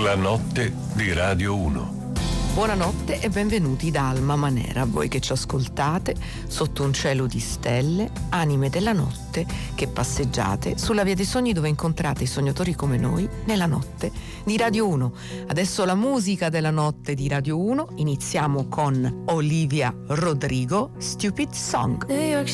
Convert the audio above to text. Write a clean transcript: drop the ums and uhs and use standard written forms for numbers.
La notte di Radio 1. Buonanotte e benvenuti da Alma Manera, voi che ci ascoltate sotto un cielo di stelle, anime della notte che passeggiate sulla via dei sogni dove incontrate i sognatori come noi nella notte di Radio 1. Adesso la musica della notte di Radio 1, iniziamo con Olivia Rodrigo, Stupid Song. New York